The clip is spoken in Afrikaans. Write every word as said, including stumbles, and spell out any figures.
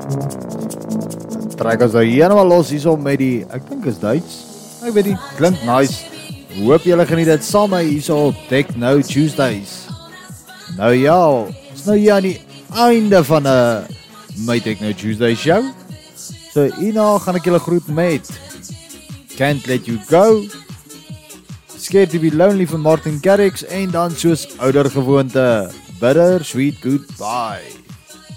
Trek ons nou helemaal los hierso met die, ek dink is Duits. Ek weet nie, klink nice. Hoop julle geniet dit saam met hierso op Techno Tuesdays. Nou ja, is nou hier aan die einde van uh, my Techno Tuesday show. So hierna gaan ek julle groet met Can't Let You Go, Scared to Be Lonely van Martin Garrix en dan soos ouder gewoonte, Bitter Sweet Goodbye.